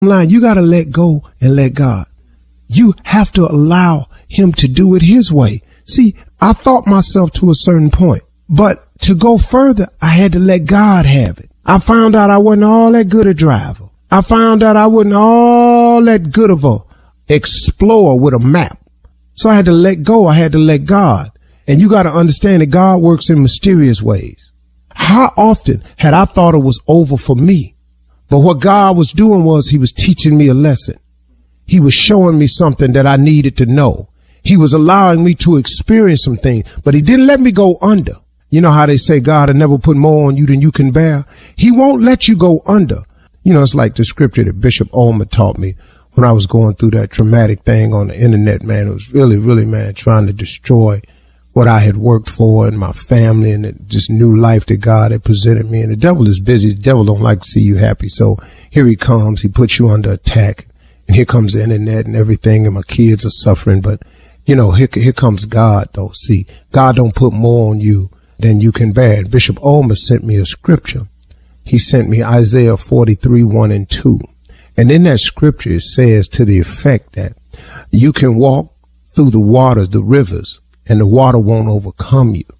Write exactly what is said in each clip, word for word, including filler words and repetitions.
line, you got to let go and let God. You have to allow him to do it his way. See, I thought myself to a certain point, but to go further, I had to let God have it. I found out I wasn't all that good a driver. I found out I wasn't all that good of a explorer with a map. So I had to let go. I had to let God. And you got to understand that God works in mysterious ways. How often had I thought it was over for me? But what God was doing was he was teaching me a lesson. He was showing me something that I needed to know. He was allowing me to experience some things, but he didn't let me go under. You know how they say God will never put more on you than you can bear? He won't let you go under. You know, it's like the scripture that Bishop Ulmer taught me when I was going through that traumatic thing on the internet, man. It was really, really, man, trying to destroy what I had worked for and my family and this new life that God had presented me. And the devil is busy. The devil don't like to see you happy. So here he comes. He puts you under attack. And here comes the internet and everything. And my kids are suffering. But, you know, here, here comes God, though. See, God don't put more on you than you can bear. Bishop Ulmer sent me a scripture. He sent me Isaiah forty-three, one and two. And in that scripture, it says to the effect that you can walk through the waters, the rivers, and the water won't overcome you.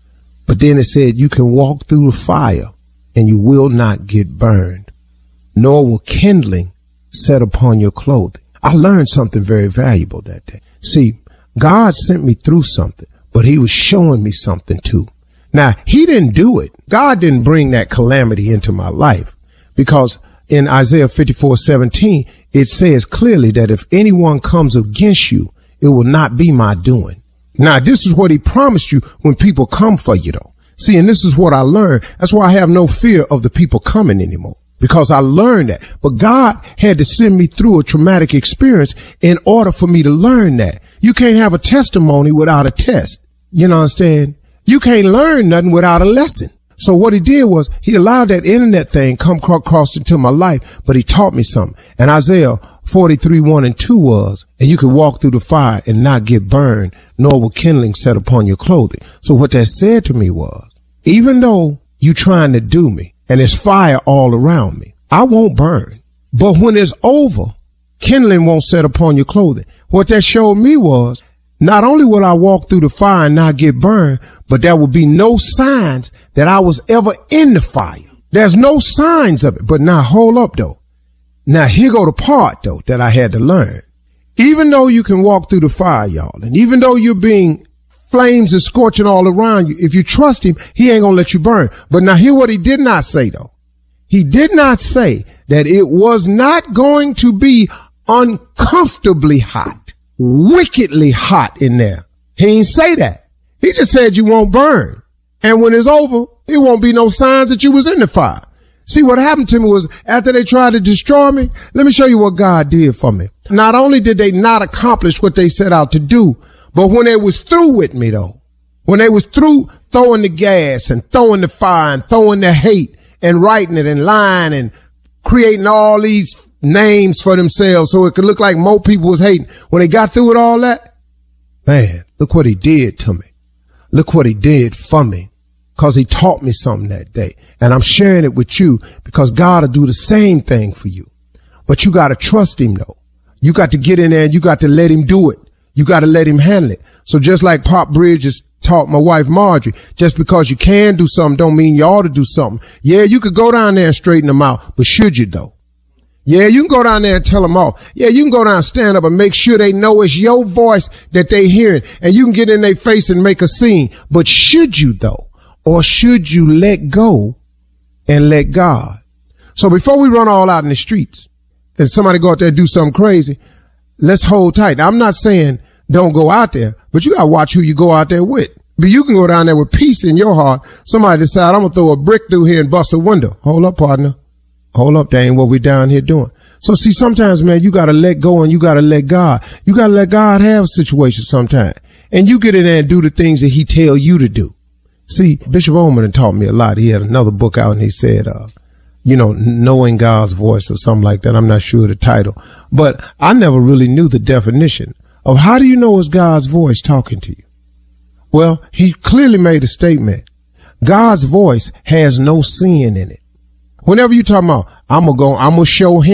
But then it said you can walk through the fire and you will not get burned, nor will kindling set upon your clothing. I learned something very valuable that day. See, God sent me through something, but he was showing me something too. Now, he didn't do it. God didn't bring that calamity into my life, because in Isaiah fifty-four, seventeen, it says clearly that if anyone comes against you, it will not be my doing. Now, this is what he promised you when people come for you, though. See, and this is what I learned. That's why I have no fear of the people coming anymore, because I learned that. But God had to send me through a traumatic experience in order for me to learn that. You can't have a testimony without a test. You know what I'm saying? You can't learn nothing without a lesson. So what he did was he allowed that internet thing come across into my life, but he taught me something. And Isaiah forty-three, one and two was, and you can walk through the fire and not get burned, nor will kindling set upon your clothing. So what that said to me was, even though you trying to do me and there's fire all around me, I won't burn. But when it's over, kindling won't set upon your clothing. What that showed me was, not only will I walk through the fire and not get burned, but there will be no signs that I was ever in the fire. There's no signs of it. But now hold up though. Now here go the part though that I had to learn. Even though you can walk through the fire, y'all, and even though you're being flames and scorching all around you, if you trust him, he ain't gonna let you burn. But now hear what he did not say though. He did not say that it was not going to be uncomfortably hot, wickedly hot in there. He ain't say that. He just said you won't burn. And when it's over, it won't be no signs that you was in the fire. See, what happened to me was after they tried to destroy me, let me show you what God did for me. Not only did they not accomplish what they set out to do, but when they was through with me though, when they was through throwing the gas and throwing the fire and throwing the hate and writing it and lying and creating all these names for themselves so it could look like more people was hating, when they got through with all that, man, look what he did to me. Look what he did for me, because he taught me something that day. And I'm sharing it with you because God will do the same thing for you. But you got to trust him, though. You got to get in there and you got to let him do it. You got to let him handle it. So just like Pop Bridges taught my wife Marjorie, just because you can do something don't mean you ought to do something. Yeah, you could go down there and straighten them out, but should you, though? Yeah, you can go down there and tell them off. Yeah, you can go down and stand up and make sure they know it's your voice that they hearing, and you can get in their face and make a scene. But should you, though? Or should you let go and let God? So before we run all out in the streets and somebody go out there and do something crazy, let's hold tight. Now, I'm not saying don't go out there, but you got to watch who you go out there with. But you can go down there with peace in your heart. Somebody decide, I'm going to throw a brick through here and bust a window. Hold up, partner. Hold up, that ain't what we down here doing. So see, sometimes, man, you got to let go and you got to let God. You got to let God have situations sometimes. And you get in there and do the things that he tell you to do. See, Bishop Ulmer taught me a lot. He had another book out and he said, uh, you know, knowing God's voice or something like that. I'm not sure of the title, but I never really knew the definition of how do you know it's God's voice talking to you? Well, he clearly made a statement. God's voice has no sin in it. Whenever you talk about, I'm going to go, I'm going to show him,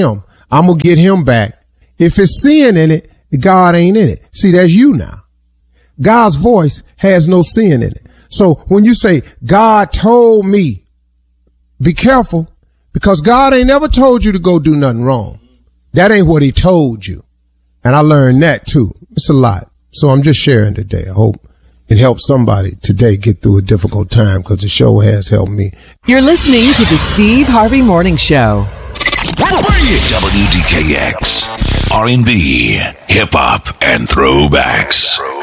I'm going to get him back. If it's sin in it, God ain't in it. See, that's you now. God's voice has no sin in it. So when you say, God told me, be careful, because God ain't never told you to go do nothing wrong. That ain't what he told you. And I learned that too. It's a lot. So I'm just sharing today. I hope it helps somebody today get through a difficult time, because the show has helped me. You're listening to the Steve Harvey Morning Show. W D K X, R and B, hip hop, and throwbacks.